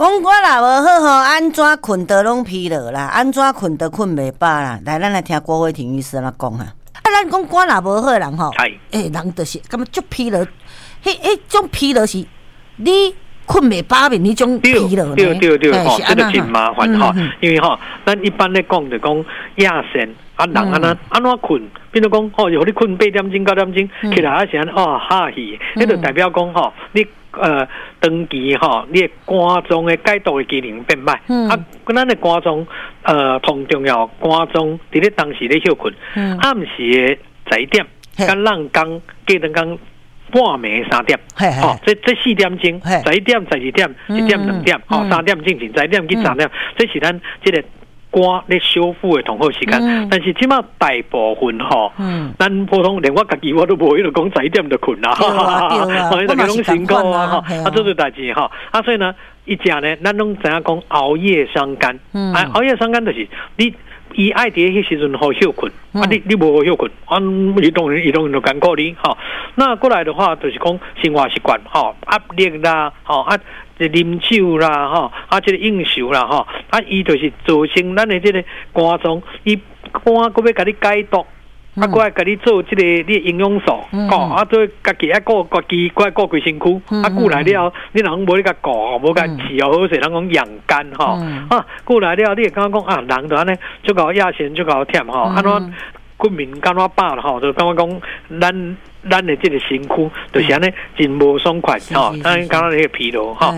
讲我若无好吼，安怎困得拢疲劳啦？安怎困得困袂饱啦？来，咱来听郭慧婷医师安怎讲啊。咱讲我若无好人吼，人就是感觉足疲劳，迄种疲劳是你困袂饱面迄种疲劳呢。 对，吼，这个真麻烦吼，因为吼，咱一般咧讲就讲亚线人安怎困？比如讲哦，有你困8点钟、9点钟起来啊时哦哈气，迄就代表讲吼，你长期吼，你肝脏的解毒的机能变歹。咱的肝脏同重要肝脏伫咧当时咧休困，暗时的10点，甲人工计等讲半暝3点，这4点钟，11点、12点、1点、2点，3点进行，10点去3点，这是咱这个肝咧修复的同好时间。但是即马大部分吼，咱普通连我家己我都无，伊就讲11点就困啦，大家拢辛苦啊，做做代志吼，所以呢，伊食呢，咱拢知影讲熬夜伤肝，熬夜伤肝就是你。伊爱伫迄时阵好休困，你无好休困，移动就艰苦你吼。那过来的话，就是讲生活习惯吼，压力啦，吼啉酒啦，吼这个应酬啦，吼伊就是造成咱的这个肝脏，伊肝佫要甲你解毒。过来甲你做这个你营养素，做家己顾家己，顾规身躯，过来了，你人无你甲顾，无甲饲好好势，人讲养肝吼，过来了，你会感觉讲人就安尼，足够亚线，足够忝吼，安怎骨面感觉饱了吼，就感觉讲咱的这个身躯就是安尼真无爽快吼，咱感觉那个疲劳吼。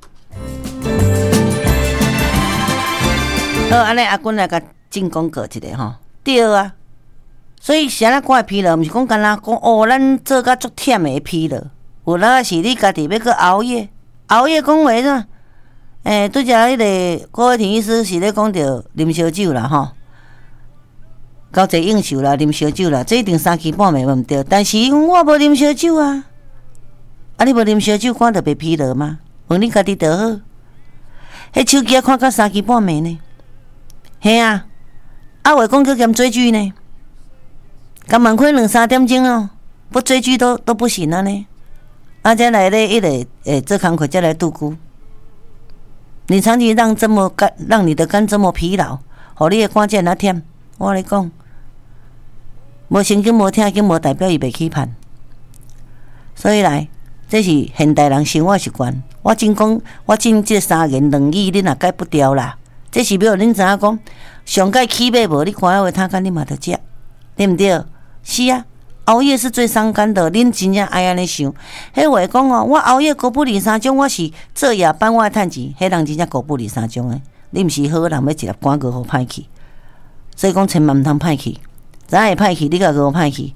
好，安尼阿君来甲进攻过一个吼，对啊。所以是安怎怪疲劳，毋是讲干那讲哦，咱做甲足忝的疲劳，有那是你家己要去熬夜讲话怎？拄则迄个郭慧婷医师是咧讲着啉烧酒啦吼，交际应酬啦，啉烧酒啦，这一定3更半暝毋对。但是我无啉烧酒啊，你无啉烧酒，看着袂疲劳吗？问你家己就好。迄手机看到3更半暝呢，嘿啊，话讲去兼追剧呢。刚满开2、3点钟哦，不追剧都不行了呢。再来咧，一个这工课再来度孤。你长期让你的肝这么疲劳，互你的肝这那忝，我咧讲，无神经无听经无代表伊袂起盼。所以来，这是现代人生活习惯。我真这3言2语，你若改不掉啦。这是要恁知影讲，上届起码无你肝话他干你嘛得食。对不对？是啊，熬夜是最伤肝的。恁真正爱安尼想，迄话讲哦，我熬夜过不离3种，我是做夜班我趁钱，迄人真正过不离3种诶。你毋是好人，要一粒肝过好歹去，所以讲千万毋通歹去。怎会歹去？你甲过歹去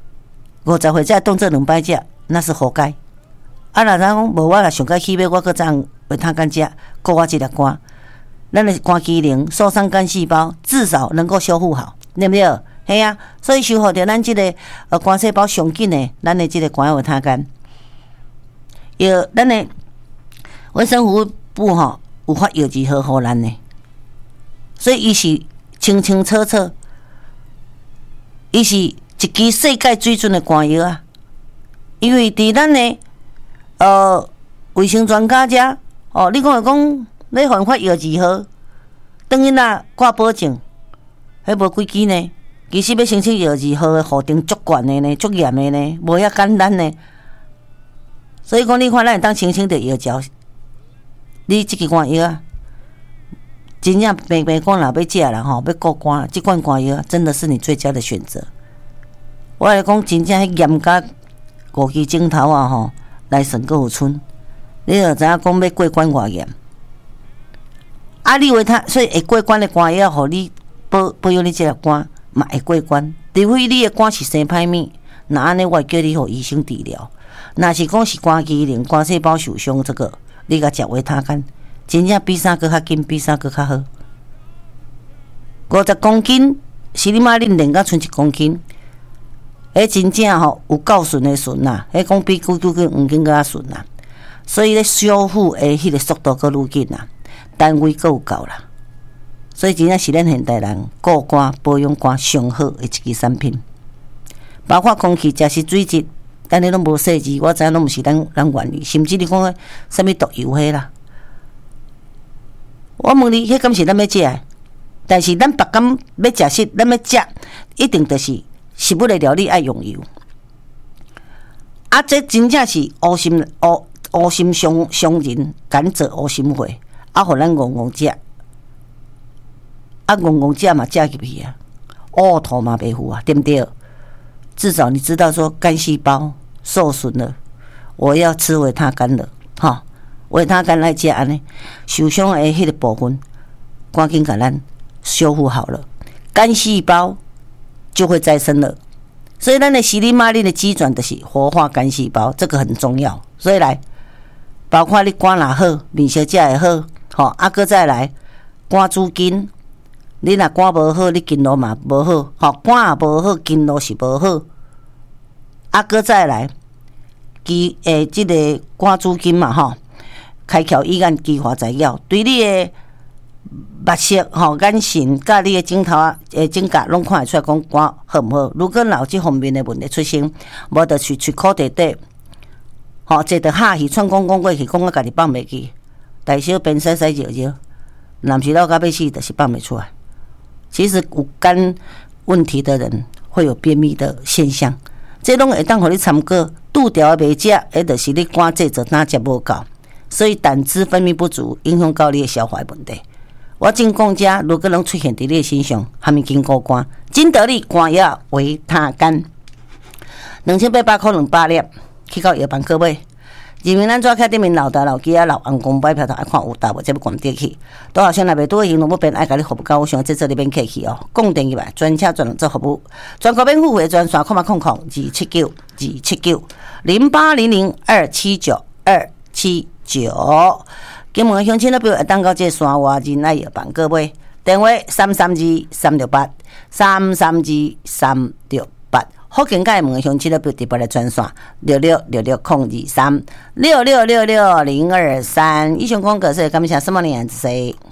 ，50岁才当做2摆食，那是活该。若咱讲无我若上届起码我搁再为他干食，过我一粒肝，咱的肝机能、受伤肝细胞至少能够修复好，对不对？系啊，所以修复着咱这个肝细胞上紧的，咱的这个肝维他干，药咱的卫生服务部吼有发药剂盒互咱的，所以伊是清清楚楚，伊是一支世界水准的肝药啊。因为伫咱的卫生专家遮你讲要换发药剂盒，等于若挂保证，迄无几支呢？其实要申请药剂盒的户程足悬的呢，足严的呢，无遐简单呢。所以讲，你看咱会当申请着药胶，你即支肝药啊，真正平讲若要食啦吼，要顾肝，即款肝药真的是你最佳的选择。我来讲，真正迄严甲5支钟头啊吼，来算阁有剩，你就知影讲要过关偌严。你为他，所以会过关的肝药，互你保佑你即粒肝。嘛会过关，除非你的肝是生歹物，那安尼我会叫你互医生治疗。若是讲是肝机能、肝细胞受伤，这个你甲食维他干，真正比啥搁较紧，比啥搁较好。50公斤是你妈恁练甲剩1公斤，真正吼有够顺的顺啦，讲比9公斤搁较顺啦。所以咧修复的迄个速度搁愈紧啦，单位搁有够啦。所以真正是咱现代人顾肝保养肝上好的一支产品，包括空气、食食水质，咱咧拢无设置，我知影拢毋是咱愿意，甚至你讲啥物毒油迄啦， 我问你，迄敢是咱要食的？但是咱别敢要食食，咱要食，一定就是食物的料理爱用油。啊，这真正是乌心伤人，敢做乌心货，啊，互咱戆戆食，啊，戆戆食嘛食入去啊，呕吐嘛袂赴啊，对不对？至少你知道说肝细胞受损了，我要吃维他肝了，哈，维他肝来食安尼，受伤的迄个部分，赶紧给咱修复好了，肝细胞就会再生了。所以咱的西利马林的机转就是活化肝细胞，这个很重要。所以来，包括你肝也好，面色食也好，吼，啊，搁再来肝主筋，你若肝无好，你筋络嘛无好，吼，肝也无好，筋络是无好。啊，搁再来，即个肝主筋嘛，吼，开窍以眼激化材料，对你的目色、吼眼神，甲你的镜头指甲，拢看会出来讲肝好毋好。如果有即方面的问题出现，无就去喙口底底，吼，坐着哈气，串讲过去，讲啊家己放袂记，大小便洗洗尿尿，若毋是老到要死，就是放袂出来。其实有肝问题的人会有便秘的现象，这拢会当互你参考。拄条袂食，就是你肝制作胆汁无够，所以胆汁分泌不足，影响到你的消化问题。我真讲遮，如果能出现伫你的身上，含物经过肝，真得你肝药维他肝，2800块2百粒，去到药房购买。人民咱纸卡顶面老大老鸡啊老红公摆票头爱看有大无，这要关掉去。多少先来袂拄的行动不便，爱甲你服务到我想这里边客气哦。讲电话专车专人做服务，全国免付费专线，0800279279279。金门乡亲那边会当到这山外仁爱药房购买，电话332-368，332-368。福建界门乡亲那边特别的专线6666-023，6666-023。以上广告是感谢什么年子？